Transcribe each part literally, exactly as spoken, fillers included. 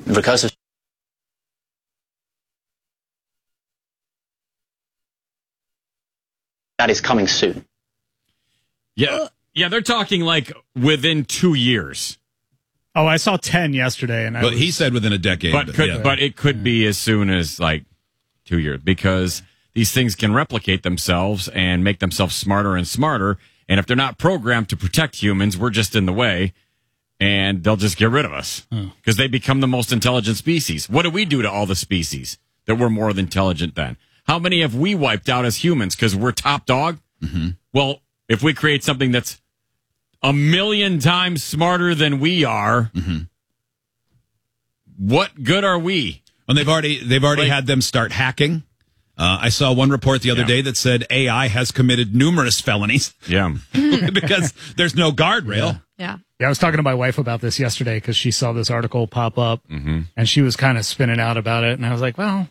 recursive that is coming soon. Yeah, yeah, they're talking like within two years. Oh, I saw ten yesterday, and I but was, he said within a decade. But could, yeah. but it could be as soon as like two years because these things can replicate themselves and make themselves smarter and smarter. And if they're not programmed to protect humans, we're just in the way, and they'll just get rid of us because they become the most intelligent species. What do we do to all the species that we're more intelligent than? How many have we wiped out as humans because we're top dog? Mm-hmm. Well, if we create something that's a million times smarter than we are, mm-hmm. what good are we? And they've already they've already Like, had them start hacking. Uh, I saw one report the other Yeah. day that said A I has committed numerous felonies Yeah. because there's no guardrail. Yeah. Yeah, I was talking to my wife about this yesterday because she saw this article pop up, Mm-hmm. and she was kind of spinning out about it, and I was like, well,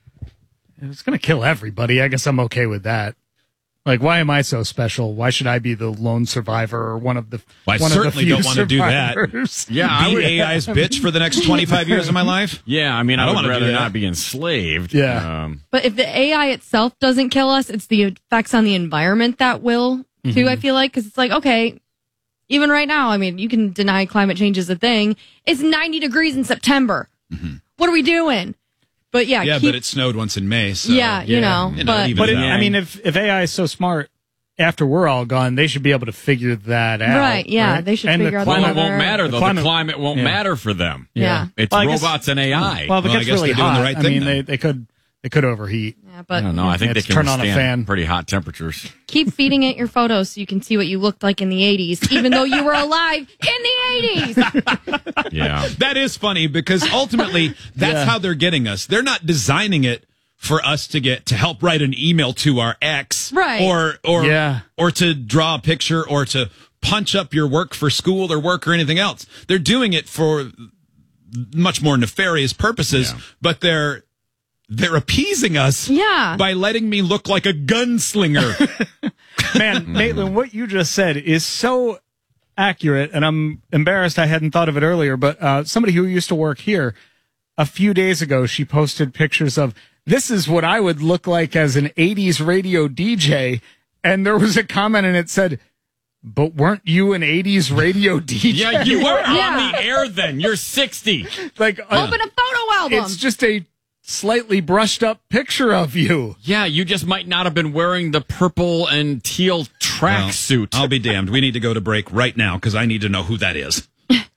it's going to kill everybody. I guess I'm okay with that. Like, why am I so special? Why should I be the lone survivor or one of the Well, I one certainly of the few don't want to do that. survivors? Yeah, I Be would, A I's bitch for the next twenty-five years of my life? yeah, I mean, I I, don't would wanna do rather that. not be enslaved. Yeah. Um, But if the A I itself doesn't kill us, it's the effects on the environment that will, too, Mm-hmm. I feel like. Because it's like, okay, even right now, I mean, you can deny climate change is a thing. It's ninety degrees in September. What are we doing? But yeah, Yeah, keep, but it snowed once in May. So, yeah, you know. You know, but even But it, that. I mean, if if A I is so smart, after we're all gone, they should be able to figure that out. Right, yeah, they should And the figure out well, climate- it won't matter, though. The climate- climate, won't yeah. matter for them. yeah. It's Well, I guess- robots and A I. Well, if it Well, I gets guess really they're doing hot, the right I thing mean, then. they, they could they could overheat. Yeah, but I don't know. I think Yeah, they it's can turn on a withstand fan. pretty hot temperatures. keep feeding it your photos so you can see what you looked like in the eighties, even though you were alive in the eighties. Yeah. that is funny because ultimately that's Yeah. how they're getting us. They're not designing it for us to get to help write an email to our ex, Right. Or or Yeah. or to draw a picture or to punch up your work for school or work or anything else. They're doing it for much more nefarious purposes, Yeah. but they're they're appeasing us Yeah. by letting me look like a gunslinger. Man, Maitland, what you just said is so accurate, and I'm embarrassed I hadn't thought of it earlier, but uh, somebody who used to work here, a few days ago, she posted pictures of, this is what I would look like as an eighties radio D J, and there was a comment and it said, but weren't you an eighties radio D J? Yeah, you were Yeah. on the air then. You're sixty. Like, uh, Open a photo album. it's just a slightly brushed up picture of you. Yeah, you just might not have been wearing the purple and teal Well, tracksuit. I'll be damned. We need to go to break right now because I need to know who that is.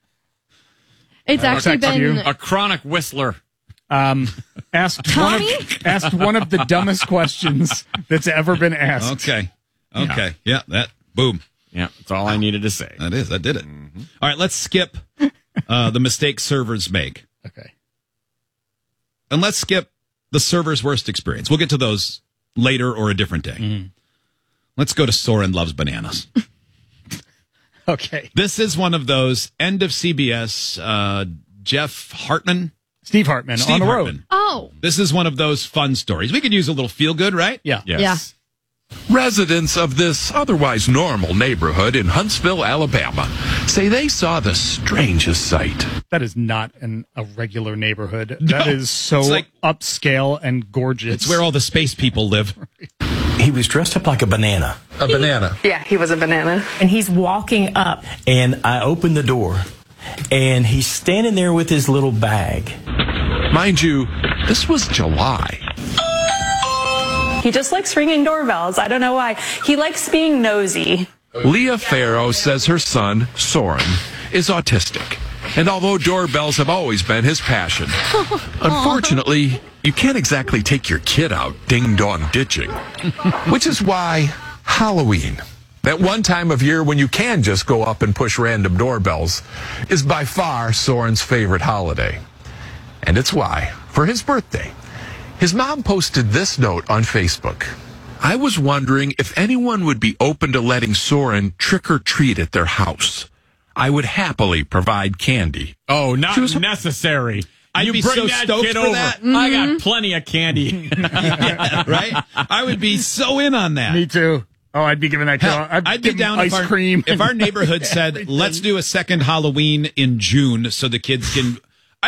It's actually text been. you. A chronic whistler. Um, asked one of, Tommy? asked one of the dumbest questions that's ever been asked. Okay. Okay. Yeah, that boom. Yeah, that's all I needed to say. That is. That did it. All right, let's skip uh, the mistakes servers make. Okay. And let's skip the server's worst experience. We'll get to those later or a different day. Mm-hmm. Let's go to Soren Loves Bananas. Okay. This is one of those end of C B S, uh, Jeff Hartman. Steve Hartman Steve on the Hartman. road. Oh. This is one of those fun stories. We could use a little feel good, right? Yeah. Yes. Residents of this otherwise normal neighborhood in Huntsville, Alabama, say they saw the strangest sight. That is not an, a regular neighborhood. That is so It's like- upscale and gorgeous. It's where all the space people live. He was dressed up like a banana. A banana. Yeah, he was a banana. And he's walking up. And I opened the door, and he's standing there with his little bag. Mind you, this was July. He just likes ringing doorbells. I don't know why. He likes being nosy. Leah Farrow says her son, Soren, is autistic. And although doorbells have always been his passion, unfortunately, you can't exactly take your kid out ding-dong ditching. Which is why Halloween, that one time of year when you can just go up and push random doorbells, is by far Soren's favorite holiday. And it's why, for his birthday, his mom posted this note on Facebook. I was wondering if anyone would be open to letting Soren trick or treat at their house. I would happily provide candy. Oh, not She was- necessary. I'd you be bring so that stoked kid for over. that. I got plenty of candy. Yeah, right? I would be so in on that. Me too. Oh, I'd be giving that kid. Hell, I'd, I'd be give him down ice if our, cream. if our and neighborhood said, everything. let's do a second Halloween in June so the kids can